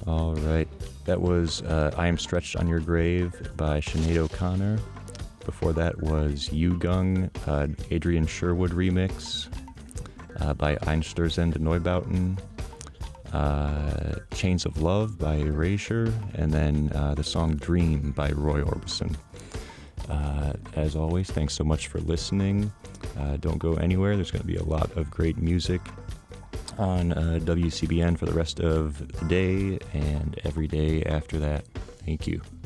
All right. That was I Am Stretched on Your Grave by Sinead O'Connor. Before that was You Gung, Adrian Sherwood remix by Einstürzende Neubauten. Chains of Love by Erasure, and then the song Dream by Roy Orbison. As always, thanks so much for listening. Don't go anywhere. There's going to be a lot of great music on WCBN for the rest of the day and every day after that. Thank you.